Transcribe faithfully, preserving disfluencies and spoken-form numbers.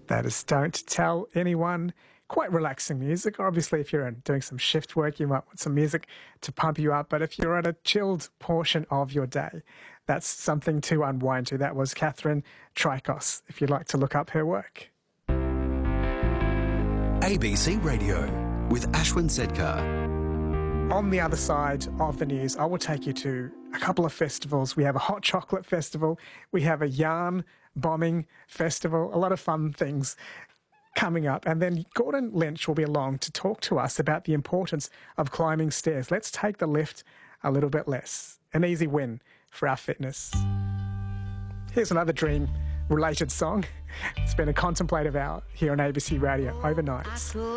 That is Don't Tell Anyone. Quite relaxing music. Obviously, if you're doing some shift work, you might want some music to pump you up. But if you're at a chilled portion of your day, that's something to unwind to. That was Catherine Trikos, if you'd like to look up her work. A B C Radio with Ashwin Sedkar. On the other side of the news, I will take you to a couple of festivals. We have a hot chocolate festival. We have a yarn bombing festival. A lot of fun things coming up. And then Gordon Lynch will be along to talk to us about the importance of climbing stairs. Let's take the lift a little bit less. An easy win for our fitness. Here's another dream-related song. It's been a contemplative hour here on A B C Radio overnight.